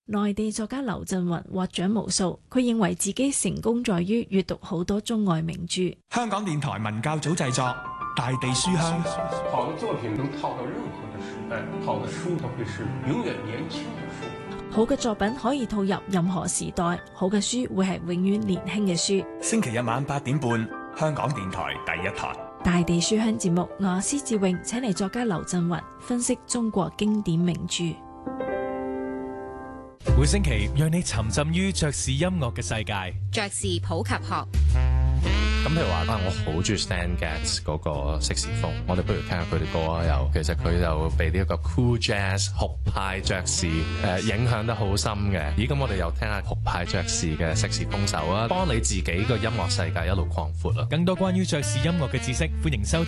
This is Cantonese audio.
內地作家劉震雲獲獎無數，佢認為自己成功在於閱讀好多中外名著。 香港電台文教組製作《大地書香》。 好的作品能套到任何的時代，好的書它會是永遠年輕的書。 好嘅作品可以套入任何時代，好嘅書會係永遠年輕嘅書。 星期日晚8點半，香港電台第一台《 大地書香》節目，我施志穎請嚟作家劉震雲分析中國經典名著。 每星期讓你沉浸於爵士音樂嘅世界。 爵士普及學。 咁譬如話我好中意 Stan Getz 嗰個色士風，我哋不如聽下佢啲歌啊。又其實佢就被呢一個 cool jazz 酷派爵士影響得好深嘅。咦，咁我哋又聽下酷派爵士嘅色士風手啊，幫你自己個音樂世界一路擴闊啊。 更多關於爵士音樂嘅知識，歡迎收聽